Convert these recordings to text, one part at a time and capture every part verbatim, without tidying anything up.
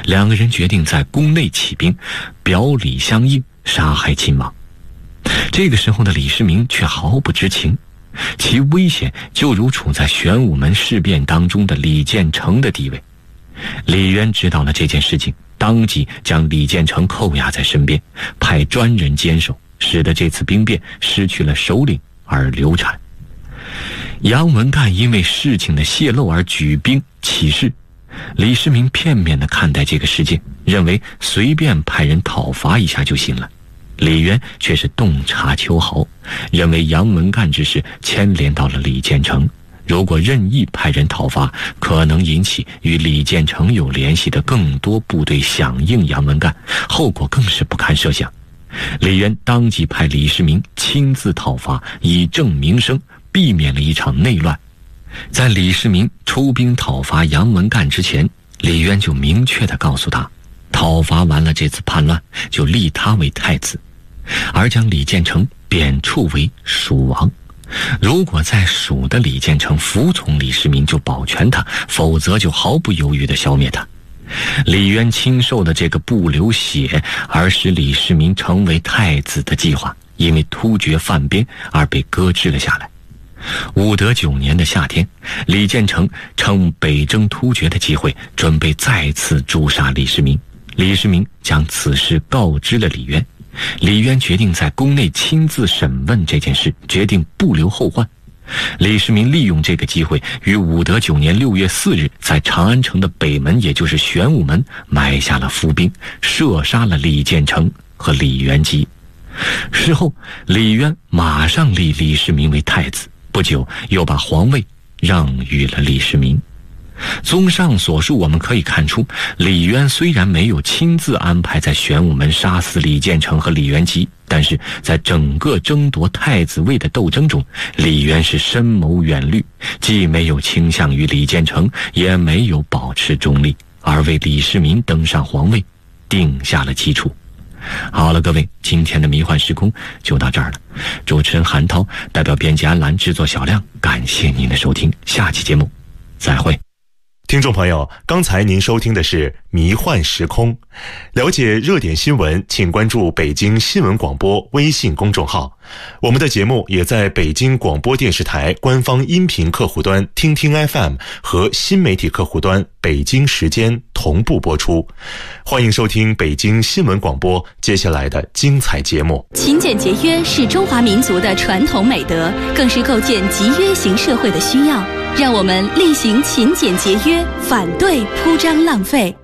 两个人决定在宫内起兵，表里相应，杀害亲王。这个时候的李世民却毫不知情，其危险就如处在玄武门事变当中的李建成的地位。李渊知道了这件事情，当即将李建成扣押在身边，派专人坚守，使得这次兵变失去了首领而流产。杨文干因为事情的泄露而举兵起事，李世民片面地看待这个事件，认为随便派人讨伐一下就行了。李渊却是洞察秋毫，认为杨文干之事牵连到了李建成，如果任意派人讨伐，可能引起与李建成有联系的更多部队响应杨文干，后果更是不堪设想。李渊当即派李世民亲自讨伐，以正名声，避免了一场内乱。在李世民出兵讨伐杨文干之前，李渊就明确地告诉他，讨伐完了这次叛乱，就立他为太子，而将李建成贬黜为蜀王。如果在蜀的李建成服从李世民，就保全他，否则就毫不犹豫地消灭他。李渊亲授的这个不流血而使李世民成为太子的计划，因为突厥犯边而被搁置了下来。武德九年的夏天，李建成趁北征突厥的机会，准备再次诛杀李世民。李世民将此事告知了李渊，李渊决定在宫内亲自审问这件事，决定不留后患。李世民利用这个机会，于武德九年六月四日，在长安城的北门，也就是玄武门，埋下了伏兵，射杀了李建成和李元吉。事后，李渊马上立李世民为太子，不久又把皇位让予了李世民。综上所述，我们可以看出，李渊虽然没有亲自安排在玄武门杀死李建成和李元吉，但是在整个争夺太子位的斗争中，李渊是深谋远虑，既没有倾向于李建成，也没有保持中立，而为李世民登上皇位定下了基础。好了，各位，今天的迷幻时空就到这儿了。主持人韩涛代表编辑安澜，制作小亮，感谢您的收听，下期节目再会。 听众朋友，刚才您收听的是迷幻时空。了解热点新闻，请关注北京新闻广播微信公众号。我们的节目也在北京广播电视台官方音频客户端听听 F M 和新媒体客户端北京时间同步播出。欢迎收听北京新闻广播接下来的精彩节目。 勤俭节约是中华民族的传统美德，更是构建集约型社会的需要。让我们厉行勤俭节约，反对铺张浪费。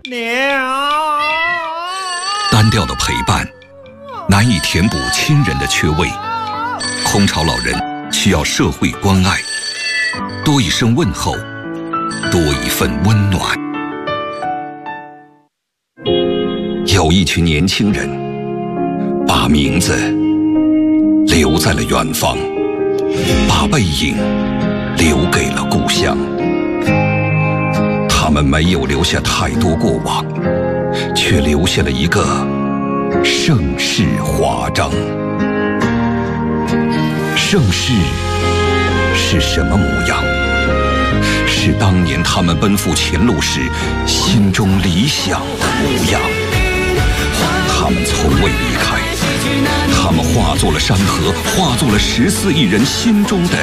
单调的陪伴难以填补亲人的缺位，空巢老人需要社会关爱，多一声问候，多一份温暖。有一群年轻人把名字留在了远方，把背影留给了故乡。他们没有留下太多过往，却留下了一个盛世华章。盛世是什么模样？是当年他们奔赴前路时心中理想的模样。他们从未离开，他们化作了山河，化作了十四亿人心中的